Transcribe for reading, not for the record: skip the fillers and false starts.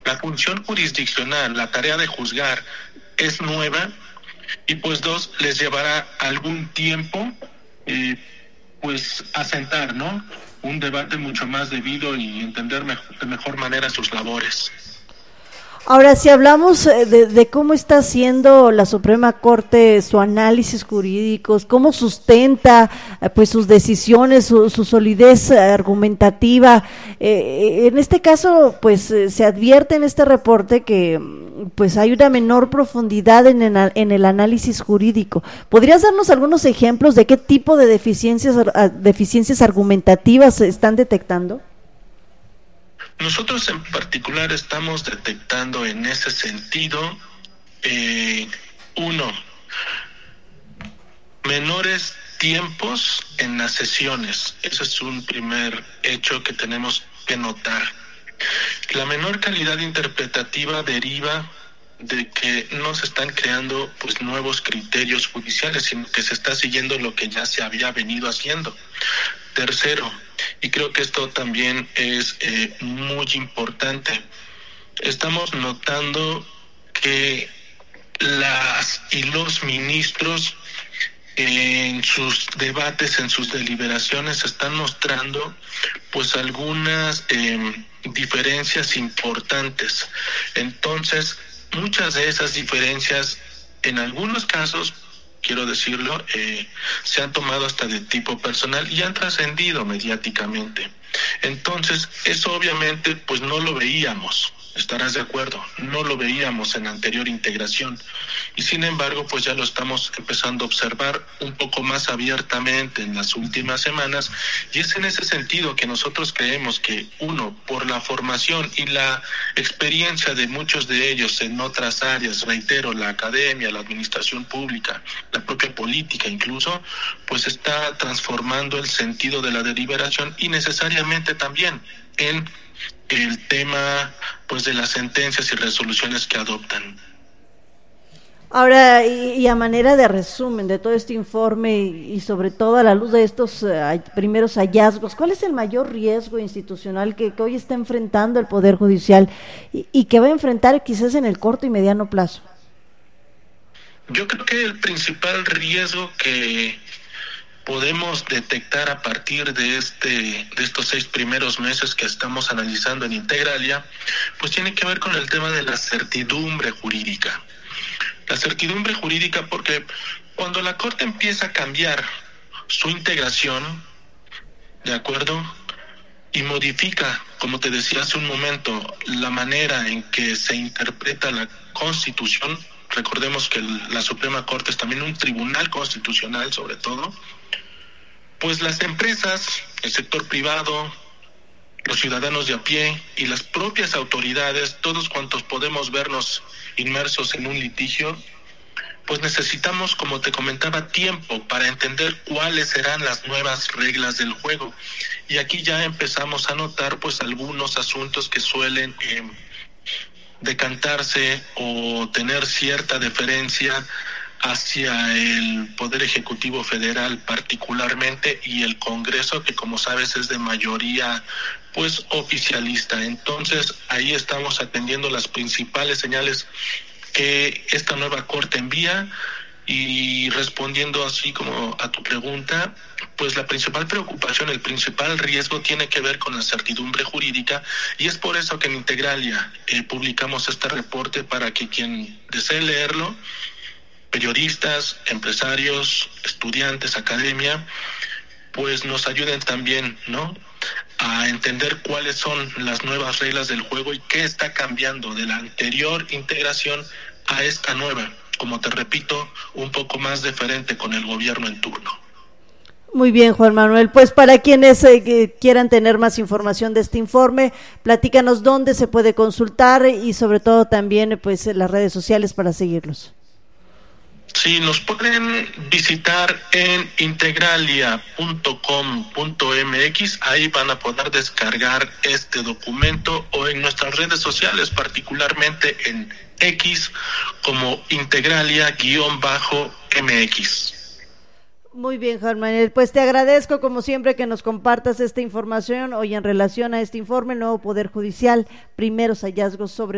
la función jurisdiccional, la tarea de juzgar es nueva, y pues dos, les llevará algún tiempo pues asentar, ¿no?, un debate mucho más debido y entender de mejor manera sus labores. Ahora, si hablamos de cómo está haciendo la Suprema Corte su análisis jurídico, cómo sustenta pues sus decisiones, su solidez argumentativa, en este caso pues se advierte en este reporte que pues hay una menor profundidad en el análisis jurídico. ¿Podrías darnos algunos ejemplos de qué tipo de deficiencias argumentativas se están detectando? Nosotros en particular estamos detectando en ese sentido, menores tiempos en las sesiones. Ese es un primer hecho que tenemos que notar. La menor calidad interpretativa deriva de que no se están creando pues nuevos criterios judiciales, sino que se está siguiendo lo que ya se había venido haciendo. Tercero, y creo que esto también es muy importante, estamos notando que las y los ministros en sus debates, en sus deliberaciones, están mostrando pues algunas diferencias importantes. Entonces, muchas de esas diferencias, en algunos casos, quiero decirlo, se han tomado hasta de tipo personal y han trascendido mediáticamente. Entonces, eso obviamente pues no lo veíamos, estarás de acuerdo, no lo veíamos en la anterior integración, y sin embargo pues ya lo estamos empezando a observar un poco más abiertamente en las últimas semanas, y es en ese sentido que nosotros creemos que por la formación y la experiencia de muchos de ellos en otras áreas, reitero, la academia, la administración pública, la propia política incluso, pues está transformando el sentido de la deliberación y necesariamente también en el tema pues de las sentencias y resoluciones que adoptan. Ahora, y a manera de resumen de todo este informe y sobre todo a la luz de estos primeros hallazgos, ¿cuál es el mayor riesgo institucional que hoy está enfrentando el Poder Judicial y que va a enfrentar quizás en el corto y mediano plazo? Yo creo que el principal riesgo que podemos detectar a partir de estos 6 primeros meses que estamos analizando en Integralia, pues tiene que ver con el tema de la certidumbre jurídica. La certidumbre jurídica, porque cuando la Corte empieza a cambiar su integración, ¿de acuerdo?, y modifica, como te decía hace un momento, la manera en que se interpreta la Constitución. Recordemos que la Suprema Corte es también un tribunal constitucional, sobre todo, pues las empresas, el sector privado, los ciudadanos de a pie y las propias autoridades, todos cuantos podemos vernos inmersos en un litigio, pues necesitamos, como te comentaba, tiempo para entender cuáles serán las nuevas reglas del juego. Y aquí ya empezamos a notar pues algunos asuntos que suelen decantarse o tener cierta deferencia hacia el Poder Ejecutivo Federal particularmente, y el Congreso, que como sabes es de mayoría pues oficialista. Entonces ahí estamos atendiendo las principales señales que esta nueva Corte envía, y respondiendo así como a tu pregunta, pues la principal preocupación, el principal riesgo tiene que ver con la certidumbre jurídica, y es por eso que en Integralia publicamos este reporte para que quien desee leerlo, periodistas, empresarios, estudiantes, academia, pues nos ayuden también, ¿no?, a entender cuáles son las nuevas reglas del juego y qué está cambiando de la anterior integración a esta nueva, como te repito, un poco más deferente con el gobierno en turno. Muy bien, Juan Manuel, pues para quienes quieran tener más información de este informe, platícanos dónde se puede consultar y sobre todo también pues las redes sociales para seguirlos. Sí, nos pueden visitar en integralia.com.mx, ahí van a poder descargar este documento, o en nuestras redes sociales, particularmente en X como Integralia_MX. Muy bien, Juan Manuel, pues te agradezco como siempre que nos compartas esta información hoy en relación a este informe, el nuevo Poder Judicial, primeros hallazgos sobre